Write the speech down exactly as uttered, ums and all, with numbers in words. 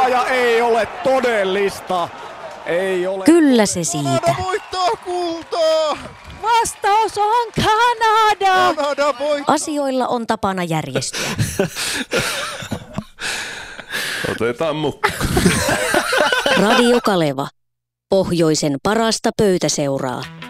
ja ei ole todellista. Ei ole. Kyllä se siitä. Kanada voittaa kultaa! Vastaus on Kanada! Kanada voittaa! Asioilla on tapana järjestyä. Otetaan mukaan. Radio Kaleva. Pohjoisen parasta pöytäseuraa.